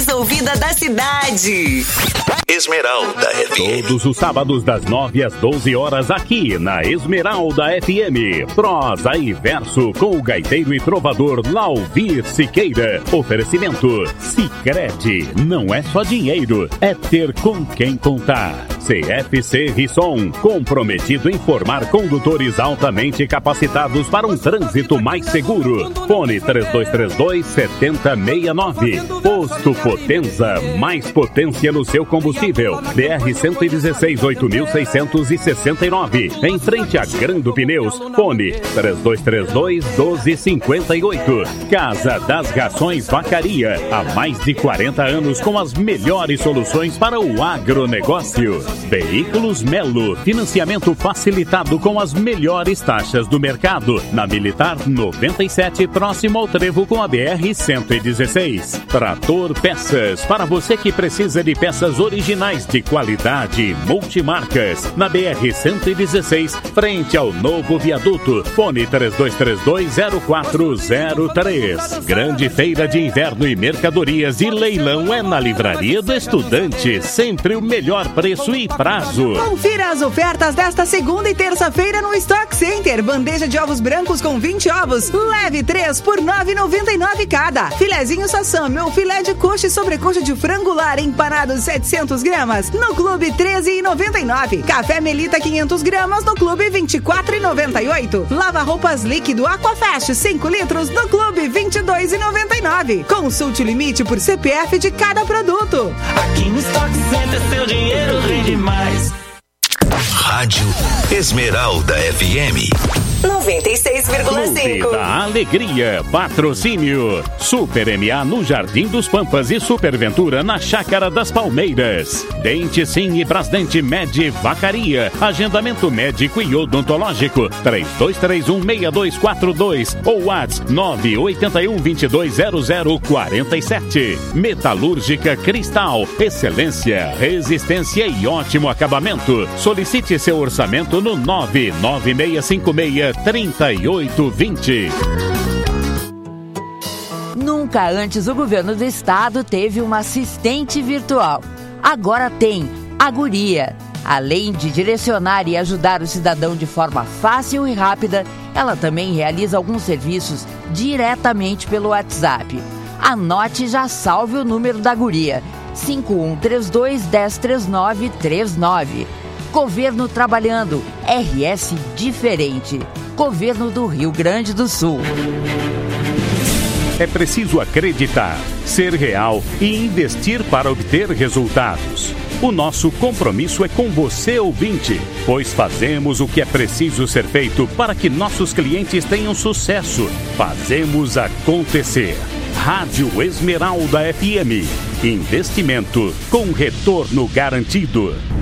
mais ouvida da cidade. Esmeralda FM. Todos os sábados das 9 às 12 horas aqui na Esmeralda FM. Prosa e verso com o gaiteiro e trovador Lauvir Siqueira. Oferecimento Sicredi. Não é só dinheiro, é ter com quem contar. CFC Risson, comprometido em formar condutores altamente capacitados para um trânsito mais seguro. Fone 3232-7069. Posto Potenza, mais potência no seu combustível. BR-116, 8.669. Em frente a Grando Pneus. Fone 3232-1258. Casa das Rações Vacaria. Há mais de 40 anos com as melhores soluções para o agronegócio. Veículos Melo, financiamento facilitado com as melhores taxas do mercado. Na Militar 97, próximo ao trevo com a BR-116. Trator Peças, para você que precisa de peças originais de qualidade, multimarcas. Na BR-116, frente ao novo viaduto. Fone 3232-0403. Grande feira de inverno e mercadorias e leilão é na Livraria do Estudante. Sempre o melhor preço e prazo. Confira as ofertas desta segunda e terça-feira no Stock Center. Bandeja de ovos brancos com 20 ovos. Leve 3 por R$ 9,99 cada. Filezinho sassami ou filé de coxa e sobrecoxa de frango lar empanado 700 gramas. No Clube R$ 13,99. Café Melita 500 gramas no Clube R$ 24,98. Lava roupas líquido Aquafast 5 litros no Clube R$ 22,99. Consulte o limite por CPF de cada produto. Aqui no Stock Center seu dinheiro rende mais. Rádio Esmeralda FM 96,5. Da Alegria, patrocínio Super MA no Jardim dos Pampas e Superventura na Chácara das Palmeiras. Dente Sim e Brasdente Med Vacaria. Agendamento médico e odontológico 3231-6242 ou WhatsApp 981-220047. Metalúrgica Cristal, excelência, resistência e ótimo acabamento. Solicite seu orçamento no 99656-3820. Nunca antes o governo do estado teve uma assistente virtual. Agora tem a Guria. Além de direcionar e ajudar o cidadão de forma fácil e rápida, ela também realiza alguns serviços diretamente pelo WhatsApp. Anote e já salve o número da Guria: 5132-103939. Governo trabalhando, RS diferente. Governo do Rio Grande do Sul. É preciso acreditar, ser real e investir para obter resultados. O nosso compromisso é com você, ouvinte, pois fazemos o que é preciso ser feito para que nossos clientes tenham sucesso. Fazemos acontecer. Rádio Esmeralda FM. Investimento com retorno garantido.